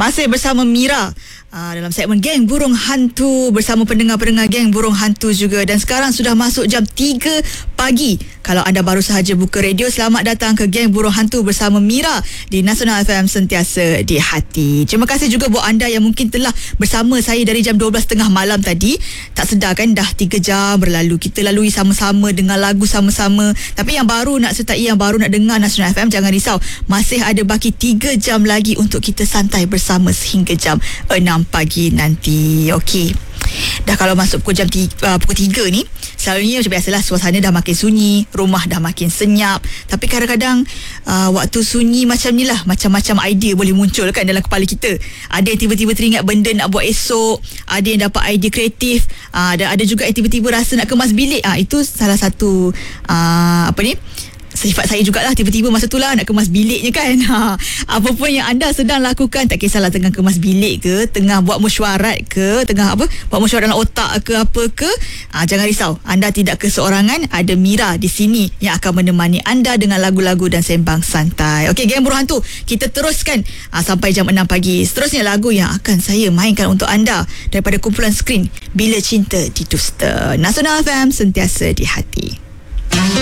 Masih bersama Mira dalam segmen Geng Burung Hantu bersama pendengar-pendengar Geng Burung Hantu juga. Dan sekarang sudah masuk jam 3 pagi. Kalau anda baru sahaja buka radio, selamat datang ke Geng Burung Hantu bersama Mira di Nasional FM, sentiasa di hati. Terima kasih juga buat anda yang mungkin telah bersama saya dari jam 12.30 malam tadi. Tak sedar kan dah 3 jam berlalu. Kita lalui sama-sama, dengar lagu sama-sama. Tapi yang baru nak sertai, yang baru nak dengar Nasional FM, jangan risau. Masih ada baki 3 jam lagi untuk kita santai bersama sehingga jam 6 pagi nanti. Okey. Dah kalau masuk pukul 3 ni, selalunya macam biasalah suasana dah makin sunyi, rumah dah makin senyap. Tapi kadang-kadang waktu sunyi macam ni lah, macam-macam idea boleh muncul kan dalam kepala kita. Ada yang tiba-tiba teringat benda nak buat esok, ada yang dapat idea kreatif, dan ada juga yang tiba-tiba rasa nak kemas bilik. Itu salah satu sifat saya jugalah, tiba-tiba masa tu lah nak kemas biliknya kan. Apa pun yang anda sedang lakukan, tak kisahlah tengah kemas bilik ke, tengah buat mesyuarat ke, tengah buat mesyuarat dalam otak ke apa ke, jangan risau, anda tidak keseorangan. Ada Mira di sini yang akan menemani anda dengan lagu-lagu dan sembang santai. Okey, Geng Burung Hantu, kita teruskan sampai jam 6 pagi. Seterusnya lagu yang akan saya mainkan untuk anda daripada kumpulan skrin Bila Cinta Didusta. Nasional FM, sentiasa di hati.